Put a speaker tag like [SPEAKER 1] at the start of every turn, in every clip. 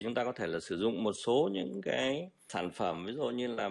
[SPEAKER 1] Chúng ta có thể là sử dụng một số những cái sản phẩm ví dụ như là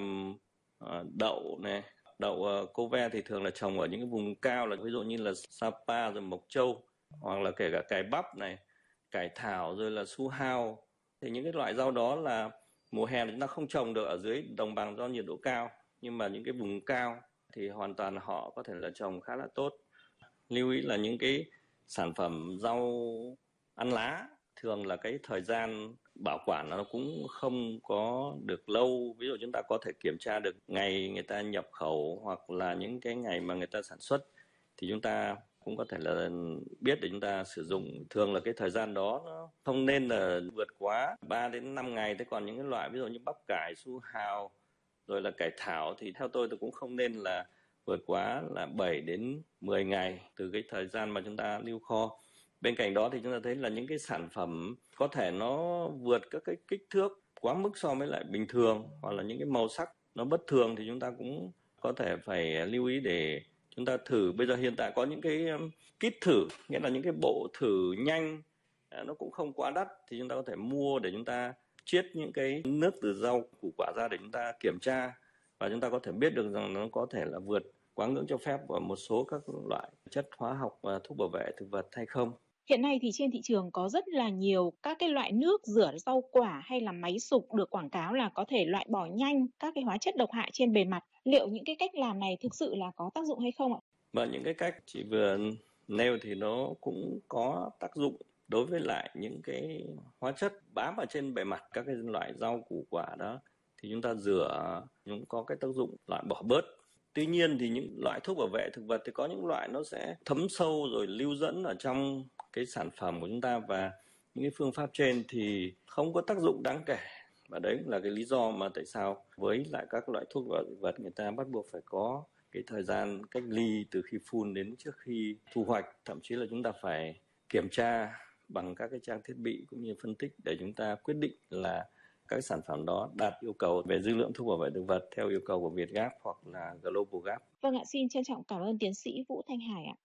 [SPEAKER 1] đậu này, đậu cô ve thì thường là trồng ở những cái vùng cao, là ví dụ như là Sapa rồi Mộc Châu, hoặc là kể cả cải bắp này, cải thảo rồi là su hao. Thì những cái loại rau đó là mùa hè chúng ta không trồng được ở dưới đồng bằng do nhiệt độ cao, nhưng mà những cái vùng cao thì hoàn toàn họ có thể là trồng khá là tốt. Lưu ý là những cái sản phẩm rau ăn lá thường là cái thời gian bảo quản nó cũng không có được lâu. Ví dụ chúng ta có thể kiểm tra được ngày người ta nhập khẩu hoặc là những cái ngày mà người ta sản xuất, thì chúng ta cũng có thể là biết để chúng ta sử dụng. Thường là cái thời gian đó nó không nên là vượt quá 3 đến 5 ngày. Thế còn những cái loại ví dụ như bắp cải, su hào rồi là cải thảo thì theo tôi cũng không nên là vượt quá là 7 đến 10 ngày từ cái thời gian mà chúng ta lưu kho. Bên cạnh đó thì chúng ta thấy là những cái sản phẩm có thể nó vượt các cái kích thước quá mức so với lại bình thường, hoặc là những cái màu sắc nó bất thường, thì chúng ta cũng có thể phải lưu ý để chúng ta thử. Bây giờ hiện tại có những cái kit thử, nghĩa là những cái bộ thử nhanh, nó cũng không quá đắt, thì chúng ta có thể mua để chúng ta chiết những cái nước từ rau củ quả ra để chúng ta kiểm tra, và chúng ta có thể biết được rằng nó có thể là vượt quá ngưỡng cho phép của một số các loại chất hóa học và thuốc bảo vệ thực vật hay không.
[SPEAKER 2] Hiện nay thì trên thị trường có rất là nhiều các cái loại nước rửa rau quả hay là máy sục được quảng cáo là có thể loại bỏ nhanh các cái hóa chất độc hại trên bề mặt. Liệu những cái cách làm này thực sự là có tác dụng hay không ạ?
[SPEAKER 1] Và những cái cách chị vừa nêu thì nó cũng có tác dụng đối với lại những cái hóa chất bám ở trên bề mặt các cái loại rau củ quả đó, thì chúng ta rửa cũng có cái tác dụng loại bỏ bớt. Tuy nhiên thì những loại thuốc bảo vệ thực vật thì có những loại nó sẽ thấm sâu rồi lưu dẫn ở trong cái sản phẩm của chúng ta, và những cái phương pháp trên thì không có tác dụng đáng kể. Và đấy là cái lý do mà tại sao với lại các loại thuốc bảo vệ thực vật người ta bắt buộc phải có cái thời gian cách ly từ khi phun đến trước khi thu hoạch. Thậm chí là chúng ta phải kiểm tra bằng các cái trang thiết bị cũng như phân tích để chúng ta quyết định là các sản phẩm đó đạt yêu cầu về dư lượng thuốc bảo vệ thực vật theo yêu cầu của Vietgap hoặc là Global Gap.
[SPEAKER 2] Vâng ạ, xin trân trọng cảm ơn tiến sĩ Vũ Thanh Hải ạ.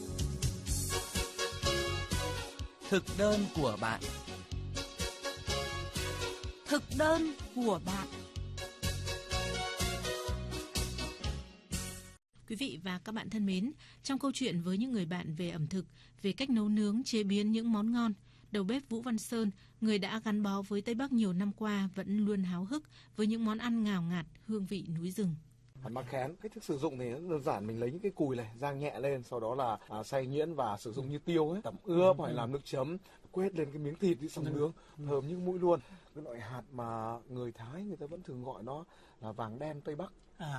[SPEAKER 3] Thực đơn của bạn.
[SPEAKER 4] Thực đơn của bạn.
[SPEAKER 5] Quý vị và các bạn thân mến, trong câu chuyện với những người bạn về ẩm thực, về cách nấu nướng, chế biến những món ngon, đầu bếp Vũ Văn Sơn, người đã gắn bó với Tây Bắc nhiều năm qua, vẫn luôn háo hức với những món ăn ngào ngạt, hương vị núi rừng.
[SPEAKER 6] Hạt mắc khén, cách thức sử dụng thì rất đơn giản, mình lấy những cái cùi này rang nhẹ lên, sau đó là xay nhuyễn và sử dụng như tiêu ấy, tẩm ướp hoặc làm nước chấm, quét lên cái miếng thịt đi xong nướng, thơm như mũi luôn. Cái loại hạt mà người Thái người ta vẫn thường gọi nó là vàng đen Tây Bắc.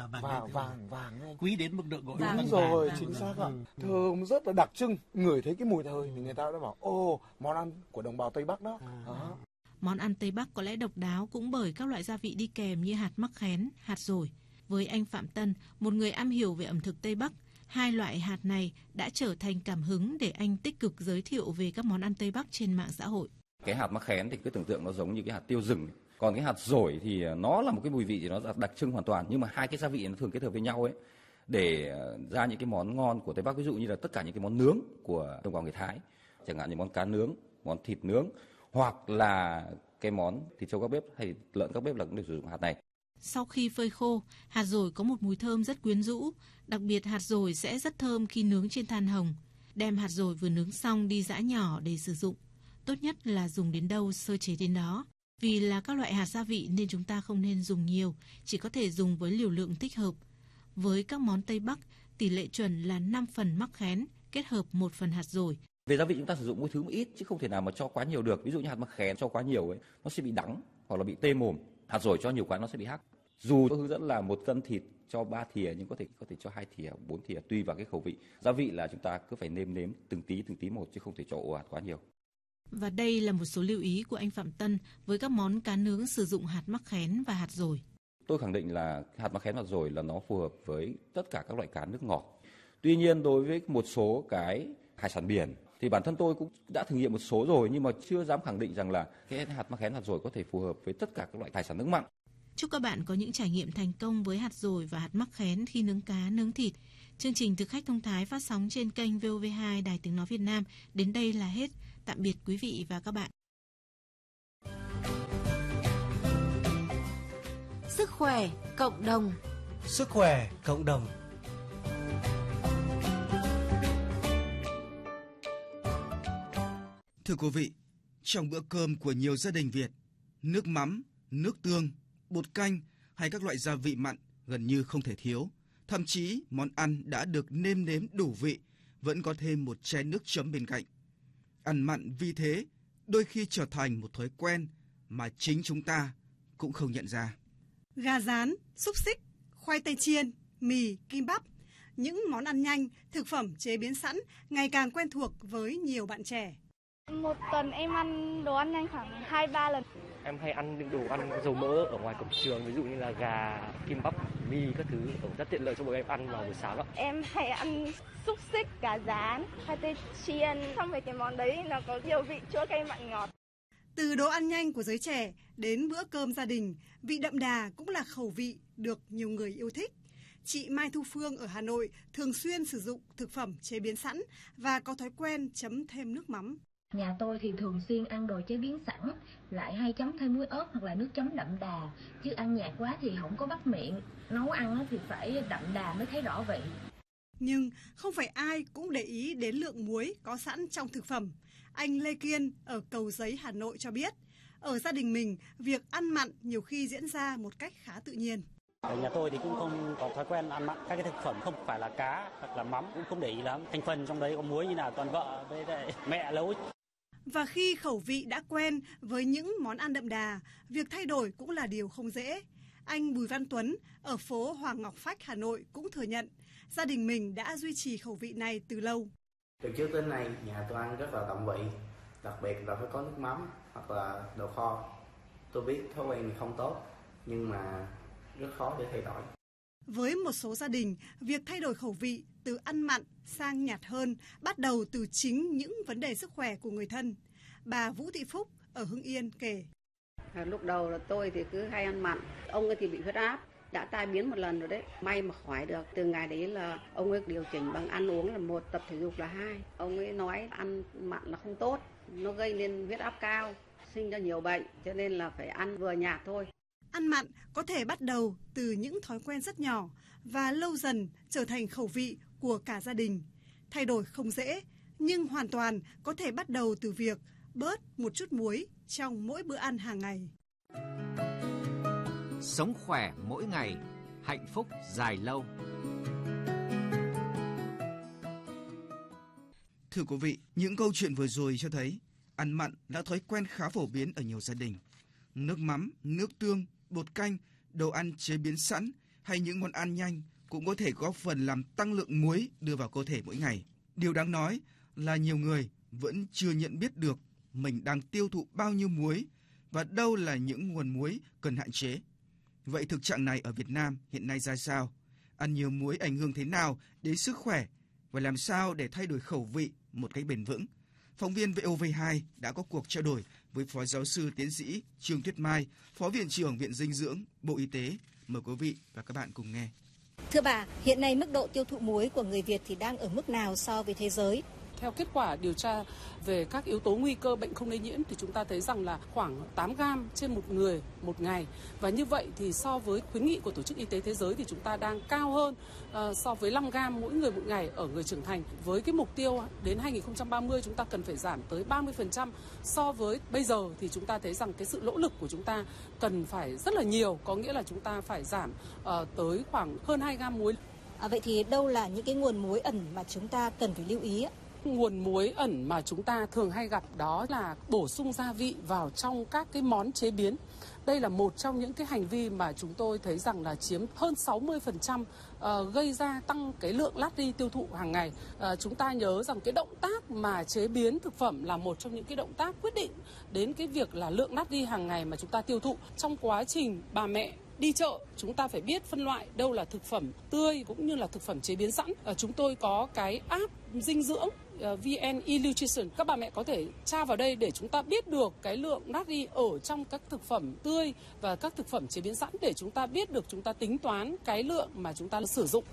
[SPEAKER 6] Vàng anh.
[SPEAKER 3] Quý đến mức độ gọi
[SPEAKER 6] đúng rồi, chính xác ạ. Thơm rất là đặc trưng, ngửi thấy cái mùi thơm thì người ta đã bảo món ăn của đồng bào Tây Bắc đó.
[SPEAKER 5] Món ăn Tây Bắc có lẽ độc đáo cũng bởi các loại gia vị đi kèm như hạt mắc khén, hạt dổi. Với anh Phạm Tân, một người am hiểu về ẩm thực Tây Bắc, hai loại hạt này đã trở thành cảm hứng để anh tích cực giới thiệu về các món ăn Tây Bắc trên mạng xã hội.
[SPEAKER 7] Cái hạt mắc khén thì cứ tưởng tượng nó giống như cái hạt tiêu rừng. Còn cái hạt dổi thì nó là một cái mùi vị thì nó đặc trưng hoàn toàn, nhưng mà hai cái gia vị nó thường kết hợp với nhau ấy để ra những cái món ngon của Tây Bắc. Ví dụ như là tất cả những cái món nướng của đồng bào người Thái, chẳng hạn như món cá nướng, món thịt nướng, hoặc là cái món thịt trâu các bếp hay lợn các bếp là cũng được sử dụng hạt này.
[SPEAKER 5] Sau khi phơi khô, hạt dổi có một mùi thơm rất quyến rũ, đặc biệt hạt dổi sẽ rất thơm khi nướng trên than hồng. Đem hạt dổi vừa nướng xong đi giã nhỏ để sử dụng. Tốt nhất là dùng đến đâu sơ chế đến đó. Vì là các loại hạt gia vị nên chúng ta không nên dùng nhiều, chỉ có thể dùng với liều lượng thích hợp. Với các món Tây Bắc, tỷ lệ chuẩn là 5 phần mắc khén kết hợp 1 phần hạt dổi.
[SPEAKER 7] Về gia vị chúng ta sử dụng mỗi thứ một ít chứ không thể nào mà cho quá nhiều được. Ví dụ như hạt mắc khén cho quá nhiều ấy, nó sẽ bị đắng hoặc là bị tê mồm. Hạt dổi cho nhiều quá nó sẽ bị hắc. Dù hướng dẫn là 1 cân thịt cho 3 thìa nhưng có thể cho 2 thìa, 4 thìa tùy vào cái khẩu vị. Gia vị là chúng ta cứ phải nêm nếm từng tí một chứ không thể cho ồ ạt quá nhiều.
[SPEAKER 5] Và đây là một số lưu ý của anh Phạm Tân với các món cá nướng sử dụng hạt mắc khén và hạt dổi.
[SPEAKER 7] Tôi khẳng định là hạt mắc khén và dổi là nó phù hợp với tất cả các loại cá nước ngọt. Tuy nhiên đối với một số cái hải sản biển thì bản thân tôi cũng đã thử nghiệm một số rồi, nhưng mà chưa dám khẳng định rằng là cái hạt mắc khén, hạt dổi có thể phù hợp với tất cả các loại hải sản nước mặn.
[SPEAKER 5] Chúc các bạn có những trải nghiệm thành công với hạt dổi và hạt mắc khén khi nướng cá, nướng thịt. Chương trình Thực khách thông thái phát sóng trên kênh VOV2 Đài Tiếng nói Việt Nam đến đây là hết. Tạm biệt quý vị và các bạn.
[SPEAKER 4] Sức khỏe cộng đồng.
[SPEAKER 3] Sức khỏe cộng đồng.
[SPEAKER 8] Thưa quý vị, trong bữa cơm của nhiều gia đình Việt, nước mắm, nước tương, bột canh hay các loại gia vị mặn gần như không thể thiếu. Thậm chí món ăn đã được nêm nếm đủ vị, vẫn có thêm một chén nước chấm bên cạnh. Ăn mặn vì thế đôi khi trở thành một thói quen mà chính chúng ta cũng không nhận ra.
[SPEAKER 9] Gà rán, xúc xích, khoai tây chiên, mì, kim bắp, những món ăn nhanh, thực phẩm chế biến sẵn ngày càng quen thuộc với nhiều bạn trẻ.
[SPEAKER 10] Một tuần em ăn đồ ăn nhanh khoảng 2-3 lần.
[SPEAKER 11] Em hay ăn những đồ ăn dầu mỡ ở ngoài cổng trường, ví dụ như là gà, kim bắp, mì các thứ, rất tiện lợi cho bọn em ăn vào buổi sáng ạ.
[SPEAKER 10] Em hay ăn xúc xích, gà rán, khoai tây chiên. Trong mấy cái món đấy nó có nhiều vị chua cay mặn ngọt.
[SPEAKER 9] Từ đồ ăn nhanh của giới trẻ đến bữa cơm gia đình, vị đậm đà cũng là khẩu vị được nhiều người yêu thích. Chị Mai Thu Phương ở Hà Nội thường xuyên sử dụng thực phẩm chế biến sẵn và có thói quen chấm thêm nước mắm.
[SPEAKER 12] Nhà tôi thì thường xuyên ăn đồ chế biến sẵn, lại hay chấm thêm muối ớt hoặc là nước chấm đậm đà, chứ ăn nhạt quá thì không có bắt miệng. Nấu ăn thì phải đậm đà mới thấy rõ vị.
[SPEAKER 9] Nhưng không phải ai cũng để ý đến lượng muối có sẵn trong thực phẩm. Anh Lê Kiên ở Cầu Giấy, Hà Nội cho biết, ở gia đình mình, việc ăn mặn nhiều khi diễn ra một cách khá tự nhiên.
[SPEAKER 13] Ở nhà tôi thì cũng không có thói quen ăn mặn, các cái thực phẩm không phải là cá hoặc là mắm cũng không để ý lắm. Thành phần trong đấy có muối như nào toàn vợ với mẹ nấu.
[SPEAKER 9] Và khi khẩu vị đã quen với những món ăn đậm đà, việc thay đổi cũng là điều không dễ. Anh Bùi Văn Tuấn ở phố Hoàng Ngọc Phách, Hà Nội cũng thừa nhận gia đình mình đã duy trì khẩu vị này từ lâu.
[SPEAKER 14] Từ trước đến nay, nhà tôi ăn rất là đậm vị, đặc biệt là phải có nước mắm hoặc là đồ kho. Tôi biết thói quen này không tốt, nhưng mà rất khó để thay đổi.
[SPEAKER 9] Với một số gia đình, việc thay đổi khẩu vị từ ăn mặn sang nhạt hơn bắt đầu từ chính những vấn đề sức khỏe của người thân. Bà Vũ Thị Phúc ở Hưng Yên kể.
[SPEAKER 15] Lúc đầu là tôi thì cứ hay ăn mặn, ông ấy thì bị huyết áp, đã tai biến một lần rồi đấy, may mà khỏi được. Từ ngày đấy là ông ấy điều chỉnh bằng ăn uống là 1, tập thể dục là 2. Ông ấy nói ăn mặn là không tốt, nó gây nên huyết áp cao, sinh ra nhiều bệnh, cho nên là phải ăn vừa nhạt thôi.
[SPEAKER 9] Ăn mặn có thể bắt đầu từ những thói quen rất nhỏ và lâu dần trở thành khẩu vị của cả gia đình. Thay đổi không dễ, nhưng hoàn toàn có thể bắt đầu từ việc bớt một chút muối trong mỗi bữa ăn hàng ngày.
[SPEAKER 16] Sống khỏe mỗi ngày, hạnh phúc dài lâu.
[SPEAKER 8] Thưa quý vị, những câu chuyện vừa rồi cho thấy ăn mặn là thói quen khá phổ biến ở nhiều gia đình. Nước mắm, nước tương, bột canh, đồ ăn chế biến sẵn hay những món ăn nhanh cũng có thể góp phần làm tăng lượng muối đưa vào cơ thể mỗi ngày. Điều đáng nói là nhiều người vẫn chưa nhận biết được mình đang tiêu thụ bao nhiêu muối và đâu là những nguồn muối cần hạn chế. Vậy thực trạng này ở Việt Nam hiện nay ra sao? Ăn nhiều muối ảnh hưởng thế nào đến sức khỏe và làm sao để thay đổi khẩu vị một cách bền vững? Phóng viên VOV2 đã có cuộc trao đổi với Phó Giáo sư Tiến sĩ Trương Tuyết Mai, Phó Viện trưởng Viện Dinh dưỡng, Bộ Y tế. Mời quý vị và các bạn cùng nghe.
[SPEAKER 17] Thưa bà, hiện nay mức độ tiêu thụ muối của người Việt thì đang ở mức nào so với thế giới?
[SPEAKER 18] Theo kết quả điều tra về các yếu tố nguy cơ bệnh không lây nhiễm thì chúng ta thấy rằng là khoảng 8 gram trên một người một ngày. Và như vậy thì so với khuyến nghị của Tổ chức Y tế Thế giới thì chúng ta đang cao hơn so với 5 gram mỗi người một ngày ở người trưởng thành. Với cái mục tiêu đến 2030 chúng ta cần phải giảm tới 30% so với bây giờ thì chúng ta thấy rằng cái sự nỗ lực của chúng ta cần phải rất là nhiều. Có nghĩa là chúng ta phải giảm tới khoảng hơn 2 gram muối.
[SPEAKER 17] Vậy thì đâu là những cái nguồn muối ẩn mà chúng ta cần phải lưu ý?
[SPEAKER 18] Nguồn muối ẩn mà chúng ta thường hay gặp đó là bổ sung gia vị vào trong các cái món chế biến. Đây là một trong những cái hành vi mà chúng tôi thấy rằng là chiếm hơn 60% gây ra tăng cái lượng natri tiêu thụ hàng ngày. Chúng ta nhớ rằng cái động tác mà chế biến thực phẩm là một trong những cái động tác quyết định đến cái việc là lượng natri hàng ngày mà chúng ta tiêu thụ. Trong quá trình bà mẹ đi chợ, chúng ta phải biết phân loại đâu là thực phẩm tươi cũng như là thực phẩm chế biến sẵn. Chúng tôi có cái app dinh dưỡng VN eNutrition. Các bà mẹ có thể tra vào đây để chúng ta biết được cái lượng natri ở trong các thực phẩm tươi và các thực phẩm chế biến sẵn để chúng ta biết được chúng ta tính toán cái lượng mà chúng ta sử dụng.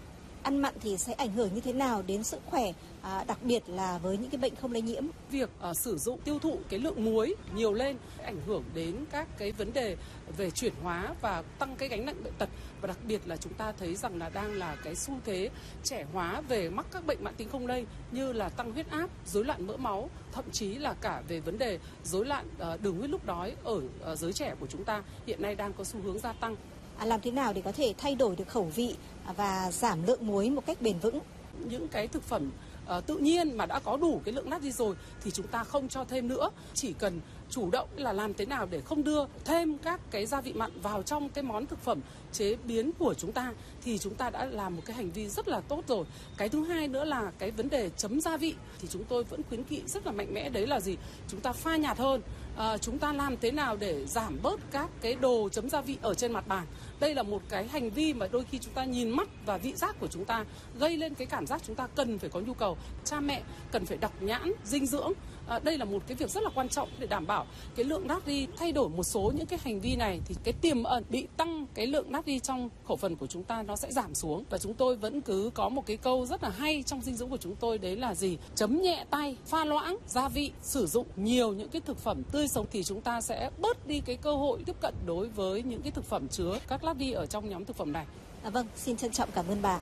[SPEAKER 17] ăn mặn thì sẽ ảnh hưởng như thế nào đến sức khỏe, đặc biệt là với những cái bệnh không lây nhiễm?
[SPEAKER 18] Việc sử dụng tiêu thụ cái lượng muối nhiều lên ảnh hưởng đến các cái vấn đề về chuyển hóa và tăng cái gánh nặng bệnh tật, và đặc biệt là chúng ta thấy rằng là đang là cái xu thế trẻ hóa về mắc các bệnh mãn tính không lây như là tăng huyết áp, rối loạn mỡ máu, thậm chí là cả về vấn đề rối loạn đường huyết lúc đói ở giới trẻ của chúng ta hiện nay đang có xu hướng gia tăng.
[SPEAKER 17] Làm thế nào để có thể thay đổi được khẩu vị và giảm lượng muối một cách bền vững?
[SPEAKER 18] Những cái thực phẩm tự nhiên mà đã có đủ cái lượng natri rồi thì chúng ta không cho thêm nữa, chỉ cần chủ động là làm thế nào để không đưa thêm các cái gia vị mặn vào trong cái món thực phẩm chế biến của chúng ta thì chúng ta đã làm một cái hành vi rất là tốt rồi. Cái thứ hai nữa là cái vấn đề chấm gia vị thì chúng tôi vẫn khuyến nghị rất là mạnh mẽ, đấy là gì? Chúng ta pha nhạt hơn. Chúng ta làm thế nào để giảm bớt các cái đồ chấm gia vị ở trên mặt bàn. Đây là một cái hành vi mà đôi khi chúng ta nhìn mắt và vị giác của chúng ta gây lên cái cảm giác chúng ta cần phải có nhu cầu. Cha mẹ cần phải đọc nhãn dinh dưỡng. Đây là một cái việc rất là quan trọng để đảm bảo cái lượng natri. Thay đổi một số những cái hành vi này thì cái tiềm ẩn bị tăng cái lượng natri trong khẩu phần của chúng ta nó sẽ giảm xuống. Và chúng tôi vẫn cứ có một cái câu rất là hay trong dinh dưỡng của chúng tôi, đấy là gì? Chấm nhẹ tay, pha loãng gia vị, sử dụng nhiều những cái thực phẩm tươi sống thì chúng ta sẽ bớt đi cái cơ hội tiếp cận đối với những cái thực phẩm chứa các natri ở trong nhóm thực phẩm này.
[SPEAKER 17] Vâng, xin trân trọng cảm ơn bà.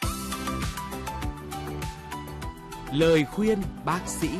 [SPEAKER 16] Lời khuyên bác sĩ.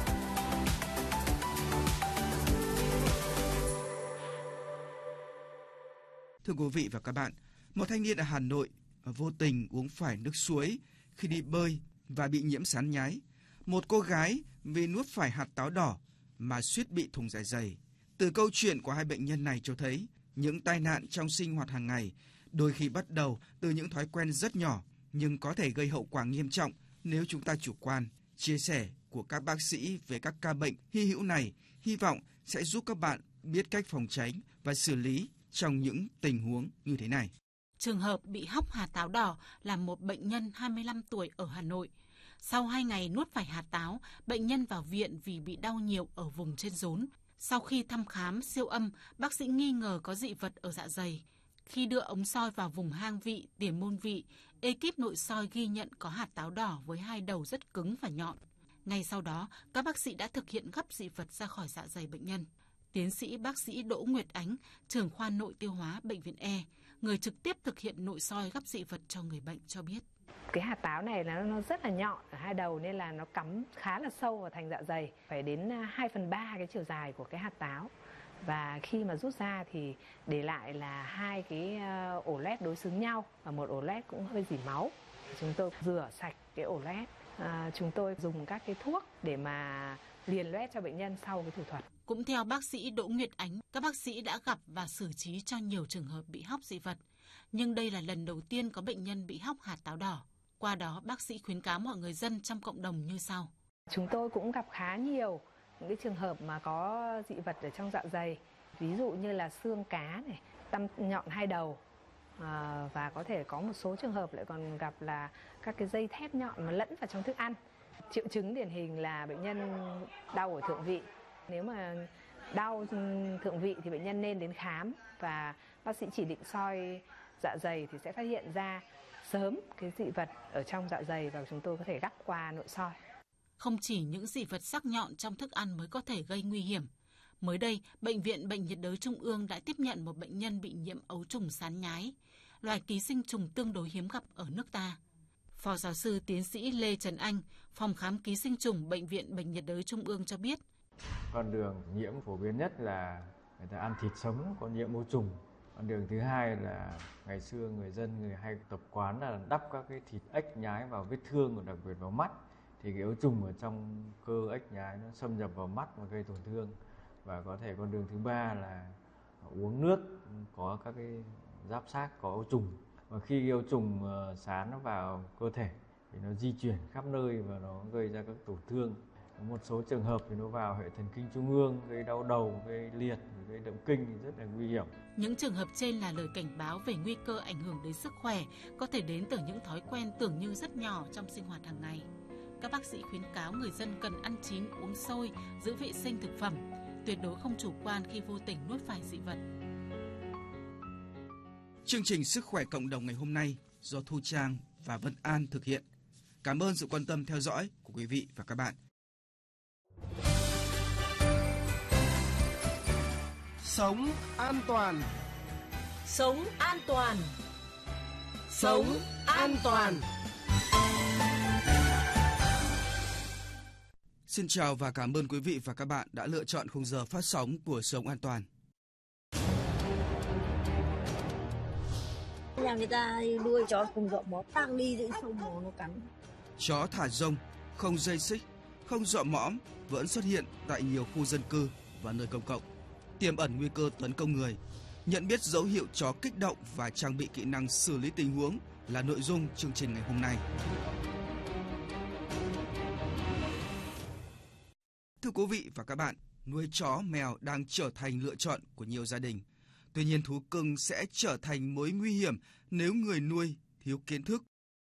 [SPEAKER 8] Thưa quý vị và các bạn, một thanh niên ở Hà Nội vô tình uống phải nước suối khi đi bơi và bị nhiễm sán nhái. Một cô gái vì nuốt phải hạt táo đỏ mà suýt bị thủng dạ dày. Từ câu chuyện của hai bệnh nhân này cho thấy những tai nạn trong sinh hoạt hàng ngày đôi khi bắt đầu từ những thói quen rất nhỏ nhưng có thể gây hậu quả nghiêm trọng nếu chúng ta chủ quan. Chia sẻ của các bác sĩ về các ca bệnh hy hữu này hy vọng sẽ giúp các bạn biết cách phòng tránh và xử lý trong những tình huống như thế này.
[SPEAKER 5] Trường hợp bị hóc hạt táo đỏ là một bệnh nhân 25 tuổi ở Hà Nội. Sau 2 ngày nuốt phải hạt táo, bệnh nhân vào viện vì bị đau nhiều ở vùng trên rốn. Sau khi thăm khám siêu âm, bác sĩ nghi ngờ có dị vật ở dạ dày. Khi đưa ống soi vào vùng hang vị, tiền môn vị, ekip nội soi ghi nhận có hạt táo đỏ với 2 đầu rất cứng và nhọn. Ngay sau đó, các bác sĩ đã thực hiện gấp dị vật ra khỏi dạ dày bệnh nhân. Tiến sĩ bác sĩ Đỗ Nguyệt Ánh, trưởng khoa nội tiêu hóa Bệnh viện E, người trực tiếp thực hiện nội soi gấp dị vật cho người bệnh cho biết.
[SPEAKER 19] Cái hạt táo này nó rất là nhọn ở 2 đầu nên là nó cắm khá là sâu vào thành dạ dày, phải đến 2/3 cái chiều dài của cái hạt táo. Và khi mà rút ra thì để lại là 2 cái ổ lết đối xứng nhau và một ổ lết cũng hơi rỉ máu. Chúng tôi rửa sạch cái ổ lết. Chúng tôi dùng các cái thuốc để mà liền loét cho bệnh nhân sau cái thủ thuật.
[SPEAKER 5] Cũng theo bác sĩ Đỗ Nguyệt Ánh, các bác sĩ đã gặp và xử trí cho nhiều trường hợp bị hóc dị vật. Nhưng đây là lần đầu tiên có bệnh nhân bị hóc hạt táo đỏ. Qua đó, bác sĩ khuyến cáo mọi người dân trong cộng đồng như sau.
[SPEAKER 19] Chúng tôi cũng gặp khá nhiều những cái trường hợp mà có dị vật ở trong dạ dày. Ví dụ như là xương cá này, tăm nhọn 2 đầu. Và có thể có một số trường hợp lại còn gặp là các cái dây thép nhọn mà lẫn vào trong thức ăn. Triệu chứng điển hình là bệnh nhân đau ở thượng vị. Nếu mà đau thượng vị thì bệnh nhân nên đến khám và bác sĩ chỉ định soi dạ dày thì sẽ phát hiện ra sớm cái dị vật ở trong dạ dày và chúng tôi có thể gắp qua nội soi.
[SPEAKER 5] Không chỉ những dị vật sắc nhọn trong thức ăn mới có thể gây nguy hiểm. Mới đây, Bệnh viện Bệnh nhiệt đới Trung ương đã tiếp nhận một bệnh nhân bị nhiễm ấu trùng sán nhái, loài ký sinh trùng tương đối hiếm gặp ở nước ta. Phó giáo sư tiến sĩ Lê Trần Anh, phòng khám ký sinh trùng Bệnh viện Bệnh nhiệt đới Trung ương cho biết.
[SPEAKER 20] Con đường nhiễm phổ biến nhất là người ta ăn thịt sống có nhiễm ấu trùng. Con đường thứ hai là ngày xưa người hay tập quán là đắp các cái thịt ếch nhái vào vết thương, và đặc biệt vào mắt. Thì cái ấu trùng ở trong cơ ếch nhái nó xâm nhập vào mắt và gây tổn thương. Và có thể con đường thứ ba là uống nước có các cái giáp xác có ấu trùng. Và khi ấu trùng sán nó vào cơ thể thì nó di chuyển khắp nơi và nó gây ra các tổn thương. Một số trường hợp thì nó vào hệ thần kinh trung ương, gây đau đầu, gây liệt, gây động kinh thì rất là nguy hiểm.
[SPEAKER 5] Những trường hợp trên là lời cảnh báo về nguy cơ ảnh hưởng đến sức khỏe có thể đến từ những thói quen tưởng như rất nhỏ trong sinh hoạt hàng ngày. Các bác sĩ khuyến cáo người dân cần ăn chín, uống sôi, giữ vệ sinh thực phẩm, tuyệt đối không chủ quan khi vô tình nuốt phải dị vật.
[SPEAKER 8] Chương trình Sức khỏe cộng đồng ngày hôm nay do Thu Trang và Vân An thực hiện. Cảm ơn sự quan tâm theo dõi của quý vị và các bạn.
[SPEAKER 3] Sống an toàn.
[SPEAKER 4] Sống an toàn.
[SPEAKER 3] Sống an toàn.
[SPEAKER 8] Xin chào và cảm ơn quý vị và các bạn đã lựa chọn khung giờ phát sóng của Sống An Toàn.
[SPEAKER 12] Nhà người ta nuôi chó không dọ mõ, tăng đi giữ không mỏ nó cắn.
[SPEAKER 8] Chó thả rông, không dây xích, không dọ mõm vẫn xuất hiện tại nhiều khu dân cư và nơi công cộng, tiềm ẩn nguy cơ tấn công người. Nhận biết dấu hiệu chó kích động và trang bị kỹ năng xử lý tình huống là nội dung chương trình ngày hôm nay. Thưa quý vị và các bạn, nuôi chó, mèo đang trở thành lựa chọn của nhiều gia đình. Tuy nhiên, thú cưng sẽ trở thành mối nguy hiểm nếu người nuôi thiếu kiến thức.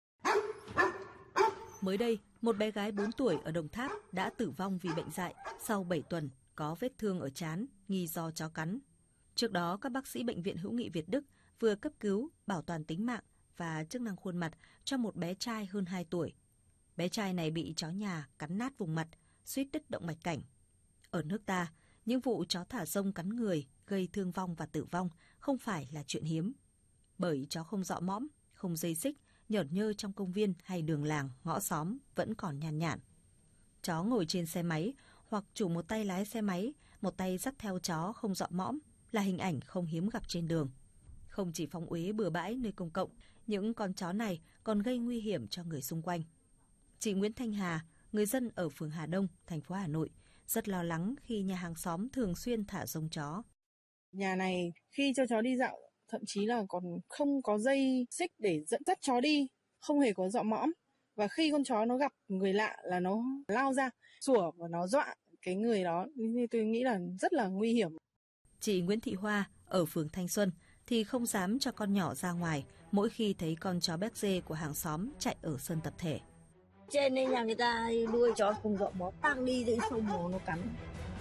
[SPEAKER 21] Mới đây, một bé gái 4 tuổi ở Đồng Tháp đã tử vong vì bệnh dại sau 7 tuần, có vết thương ở trán, nghi do chó cắn. Trước đó, các bác sĩ Bệnh viện Hữu nghị Việt Đức vừa cấp cứu, bảo toàn tính mạng và chức năng khuôn mặt cho một bé trai hơn 2 tuổi. Bé trai này bị chó nhà cắn nát vùng mặt, suýt đứt động mạch cảnh. Ở nước ta, những vụ chó thả rông cắn người gây thương vong và tử vong không phải là chuyện hiếm. Bởi chó không dọ mõm, không dây xích, nhởn nhơ trong công viên hay đường làng, ngõ xóm vẫn còn nhàn nhản. Chó ngồi trên xe máy hoặc chủ một tay lái xe máy, một tay dắt theo chó không dọ mõm là hình ảnh không hiếm gặp trên đường. Không chỉ phóng uế bừa bãi nơi công cộng, những con chó này còn gây nguy hiểm cho người xung quanh. Chị Nguyễn Thanh Hà, người dân ở phường Hà Đông, thành phố Hà Nội, rất lo lắng khi nhà hàng xóm thường xuyên thả rông chó.
[SPEAKER 22] Nhà này khi cho chó đi dạo, thậm chí là còn không có dây xích để dẫn dắt chó đi, không hề có dọ mõm. Và khi con chó nó gặp người lạ là nó lao ra, sủa và nó dọa cái người đó, nên tôi nghĩ là rất là nguy hiểm.
[SPEAKER 21] Chị Nguyễn Thị Hoa ở phường Thanh Xuân thì không dám cho con nhỏ ra ngoài mỗi khi thấy con chó béc dê của hàng xóm chạy ở sân tập thể.
[SPEAKER 12] Trên đây nhà người ta nuôi chó không dọ mõ, tăng đi giữ không mỏ nó cắn.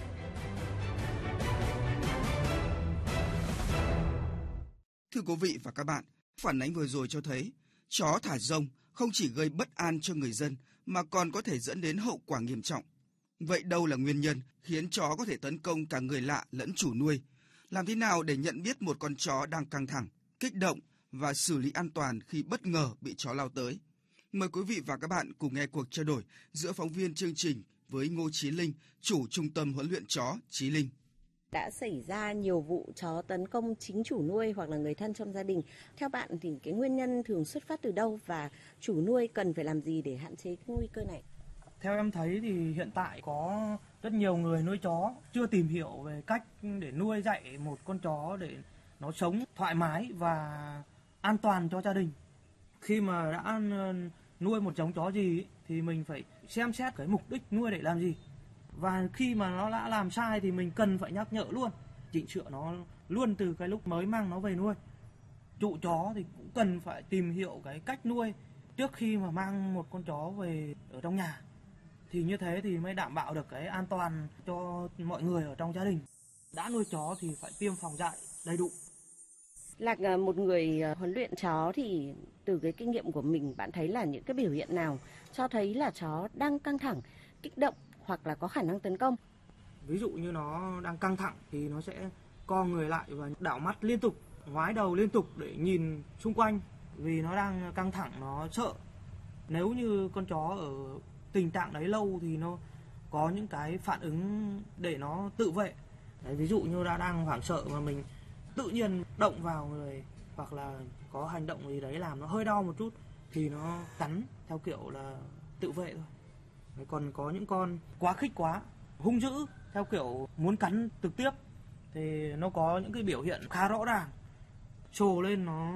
[SPEAKER 8] Thưa quý vị và các bạn, phản ánh vừa rồi cho thấy chó thả rông không chỉ gây bất an cho người dân mà còn có thể dẫn đến hậu quả nghiêm trọng. Vậy đâu là nguyên nhân khiến chó có thể tấn công cả người lạ lẫn chủ nuôi? Làm thế nào để nhận biết một con chó đang căng thẳng, kích động và xử lý an toàn khi bất ngờ bị chó lao tới? Mời quý vị và các bạn cùng nghe cuộc trao đổi giữa phóng viên chương trình với Ngô Chí Linh, chủ trung tâm huấn luyện chó Chí Linh.
[SPEAKER 23] Đã xảy ra nhiều vụ chó tấn công chính chủ nuôi hoặc là người thân trong gia đình. Theo bạn thì cái nguyên nhân thường xuất phát từ đâu và chủ nuôi cần phải làm gì để hạn chế cái nguy cơ này?
[SPEAKER 24] Theo em thấy thì hiện tại có rất nhiều người nuôi chó chưa tìm hiểu về cách để nuôi dạy một con chó để nó sống thoải mái và an toàn cho gia đình. Khi mà đã nuôi một giống chó gì thì mình phải xem xét cái mục đích nuôi để làm gì. Và khi mà nó đã làm sai thì mình cần phải nhắc nhở luôn, chỉnh sửa nó luôn từ cái lúc mới mang nó về nuôi. Chủ chó thì cũng cần phải tìm hiểu cái cách nuôi trước khi mà mang một con chó về ở trong nhà. Thì như thế thì mới đảm bảo được cái an toàn cho mọi người ở trong gia đình. Đã nuôi chó thì phải tiêm phòng dại đầy đủ.
[SPEAKER 23] Là một người huấn luyện chó thì từ cái kinh nghiệm của mình, bạn thấy là những cái biểu hiện nào cho thấy là chó đang căng thẳng, kích động hoặc là có khả năng tấn công?
[SPEAKER 24] Ví dụ như nó đang căng thẳng thì nó sẽ co người lại và đảo mắt liên tục, ngoái đầu liên tục để nhìn xung quanh vì nó đang căng thẳng, nó sợ. Nếu như con chó ở tình trạng đấy lâu thì nó có những cái phản ứng để nó tự vệ. Đấy, ví dụ như đang hoảng sợ mà mình tự nhiên động vào người hoặc là có hành động gì đấy làm nó hơi đau một chút thì nó cắn theo kiểu là tự vệ thôi. Đấy, còn có những con quá khích quá, hung dữ theo kiểu muốn cắn trực tiếp thì nó có những cái biểu hiện khá rõ ràng, trồ lên nó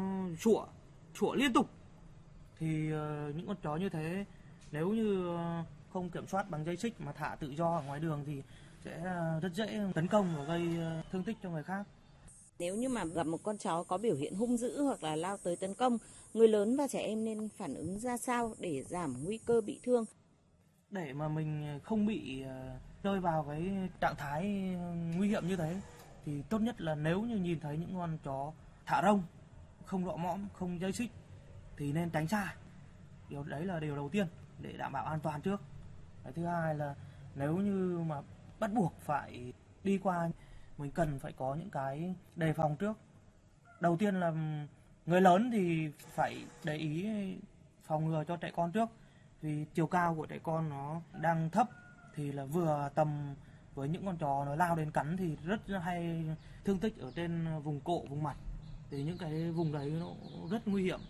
[SPEAKER 24] sủa liên tục. Thì những con chó như thế nếu như không kiểm soát bằng dây xích mà thả tự do ở ngoài đường thì sẽ rất dễ tấn công và gây thương tích cho người khác.
[SPEAKER 23] Nếu như mà gặp một con chó có biểu hiện hung dữ hoặc là lao tới tấn công, người lớn và trẻ em nên phản ứng ra sao để giảm nguy cơ bị thương?
[SPEAKER 24] Để mà mình không bị rơi vào cái trạng thái nguy hiểm như thế thì tốt nhất là nếu như nhìn thấy những con chó thả rông, không lọ mõm, không dây xích thì nên tránh xa. Điều đấy là điều đầu tiên để đảm bảo an toàn trước. Cái thứ hai là nếu như mà bắt buộc phải đi qua, mình cần phải có những cái đề phòng trước. Đầu tiên là người lớn thì phải để ý phòng ngừa cho trẻ con trước, vì chiều cao của trẻ con nó đang thấp thì là vừa tầm với những con chó nó lao đến cắn thì rất hay thương tích ở trên vùng cổ, vùng mặt, thì những cái vùng đấy nó rất nguy hiểm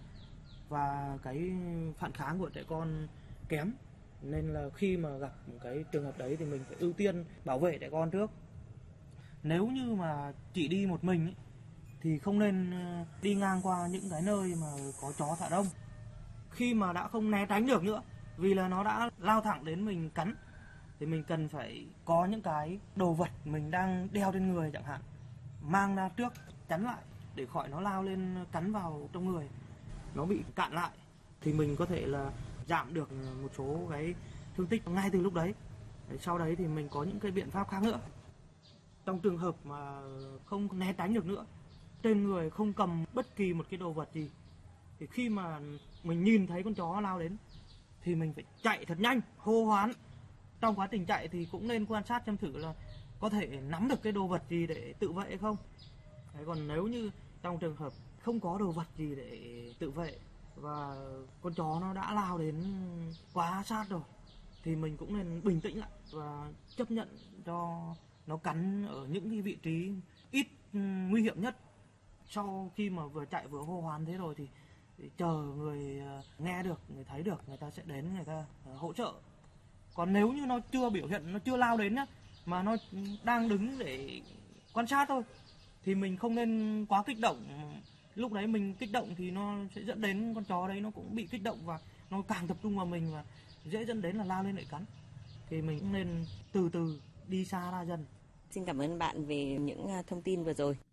[SPEAKER 24] và cái phản kháng của trẻ con kém, nên là khi mà gặp cái trường hợp đấy thì mình phải ưu tiên bảo vệ trẻ con trước. Nếu như mà chỉ đi một mình ấy, thì không nên đi ngang qua những cái nơi mà có chó thả rông. Khi mà đã không né tránh được nữa, vì là nó đã lao thẳng đến mình cắn, thì mình cần phải có những cái đồ vật mình đang đeo trên người chẳng hạn, mang ra trước chắn lại để khỏi nó lao lên cắn vào trong người, nó bị cạn lại thì mình có thể là giảm được một số cái thương tích ngay từ lúc đấy. Sau đấy thì mình có những cái biện pháp khác nữa. Trong trường hợp mà không né tránh được nữa, trên người không cầm bất kỳ một cái đồ vật gì, thì khi mà mình nhìn thấy con chó lao đến thì mình phải chạy thật nhanh, hô hoán. Trong quá trình chạy thì cũng nên quan sát xem thử là có thể nắm được cái đồ vật gì để tự vệ hay không. Đấy, còn nếu như trong trường hợp không có đồ vật gì để tự vệ và con chó nó đã lao đến quá sát rồi thì mình cũng nên bình tĩnh lại và chấp nhận cho nó cắn ở những cái vị trí ít nguy hiểm nhất. Sau khi mà vừa chạy vừa hô hoán thế rồi thì chờ người nghe được, người thấy được, người ta sẽ đến, người ta hỗ trợ. Còn nếu như nó chưa biểu hiện, nó chưa lao đến nhá, mà nó đang đứng để quan sát thôi, thì mình không nên quá kích động. Lúc đấy mình kích động thì nó sẽ dẫn đến con chó đấy nó cũng bị kích động và nó càng tập trung vào mình và dễ dẫn đến là lao lên để cắn. Thì mình cũng nên từ từ đi xa ra dần.
[SPEAKER 21] Xin cảm ơn bạn về những thông tin vừa rồi.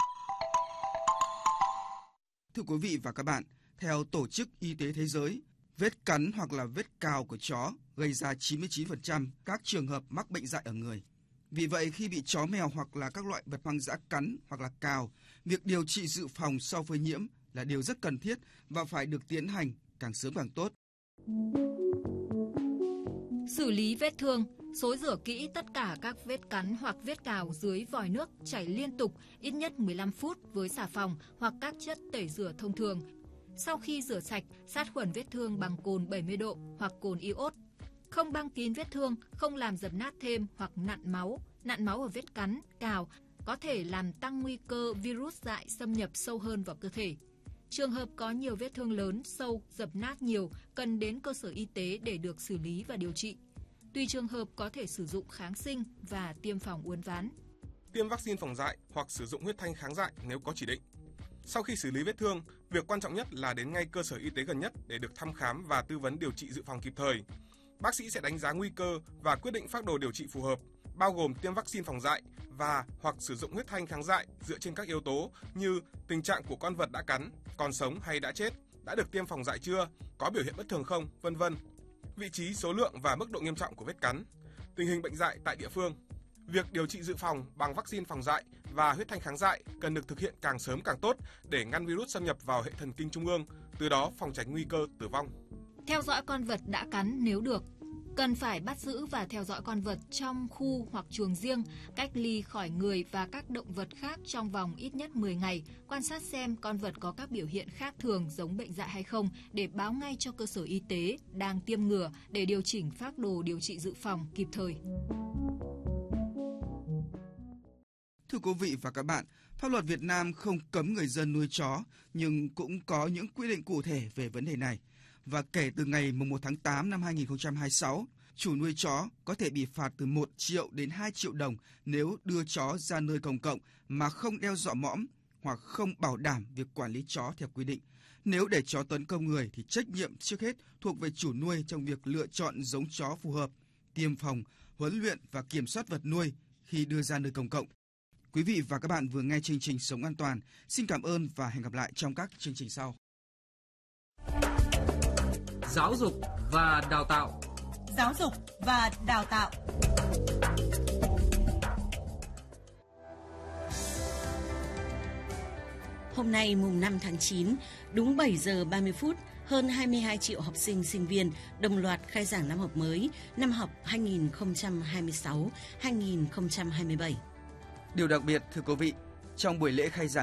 [SPEAKER 8] Thưa quý vị và các bạn, theo Tổ chức Y tế Thế giới, vết cắn hoặc là vết cào của chó gây ra 99% các trường hợp mắc bệnh dại ở người. Vì vậy, khi bị chó mèo hoặc là các loại vật hoang dã cắn hoặc là cào, việc điều trị dự phòng sau phơi nhiễm là điều rất cần thiết và phải được tiến hành càng sớm càng tốt.
[SPEAKER 4] Xử lý vết thương, xối rửa kỹ tất cả các vết cắn hoặc vết cào dưới vòi nước chảy liên tục ít nhất 15 phút với xà phòng hoặc các chất tẩy rửa thông thường. Sau khi rửa sạch, sát khuẩn vết thương bằng cồn 70 độ hoặc cồn iốt. Không băng kín vết thương, không làm dập nát thêm hoặc nặn máu. Nặn máu ở vết cắn, cào có thể làm tăng nguy cơ virus dại xâm nhập sâu hơn vào cơ thể. Trường hợp có nhiều vết thương lớn, sâu, dập nát nhiều, cần đến cơ sở y tế để được xử lý và điều trị. Tùy trường hợp có thể sử dụng kháng sinh và tiêm phòng uốn ván.
[SPEAKER 1] Tiêm vaccine phòng dại hoặc sử dụng huyết thanh kháng dại nếu có chỉ định. Sau khi xử lý vết thương, việc quan trọng nhất là đến ngay cơ sở y tế gần nhất để được thăm khám và tư vấn điều trị dự phòng kịp thời. Bác sĩ sẽ đánh giá nguy cơ và quyết định phác đồ điều trị phù hợp, bao gồm tiêm vaccine phòng dại và hoặc sử dụng huyết thanh kháng dại dựa trên các yếu tố như tình trạng của con vật đã cắn, còn sống hay đã chết, đã được tiêm phòng dại chưa, có biểu hiện bất thường không, vân vân. Vị trí, số lượng và mức độ nghiêm trọng của vết cắn, tình hình bệnh dại tại địa phương. Việc điều trị dự phòng bằng vaccine phòng dại và huyết thanh kháng dại cần được thực hiện càng sớm càng tốt để ngăn virus xâm nhập vào hệ thần kinh trung ương, từ đó phòng tránh nguy cơ tử vong.
[SPEAKER 4] Theo dõi con vật đã cắn nếu được. Cần phải bắt giữ và theo dõi con vật trong khu hoặc chuồng riêng, cách ly khỏi người và các động vật khác trong vòng ít nhất 10 ngày, quan sát xem con vật có các biểu hiện khác thường giống bệnh dại hay không để báo ngay cho cơ sở y tế đang tiêm ngừa để điều chỉnh phác đồ điều trị dự phòng kịp thời.
[SPEAKER 8] Thưa quý vị và các bạn, pháp luật Việt Nam không cấm người dân nuôi chó, nhưng cũng có những quy định cụ thể về vấn đề này. Và kể từ ngày 1 tháng 8 năm 2026, chủ nuôi chó có thể bị phạt từ 1 triệu đến 2 triệu đồng nếu đưa chó ra nơi công cộng mà không đeo dọ mõm hoặc không bảo đảm việc quản lý chó theo quy định. Nếu để chó tấn công người thì trách nhiệm trước hết thuộc về chủ nuôi trong việc lựa chọn giống chó phù hợp, tiêm phòng, huấn luyện và kiểm soát vật nuôi khi đưa ra nơi công cộng. Quý vị và các bạn vừa nghe chương trình Sống An Toàn. Xin cảm ơn và hẹn gặp lại trong các chương trình sau.
[SPEAKER 16] Giáo dục và đào tạo.
[SPEAKER 3] Giáo dục và đào tạo.
[SPEAKER 2] Hôm nay mùng 5 tháng 9, đúng 7 giờ 30 phút, hơn 22 triệu học sinh, sinh viên đồng loạt khai giảng năm học mới, năm học 2026-2027.
[SPEAKER 8] Điều đặc biệt, thưa quý vị, trong buổi lễ khai giảng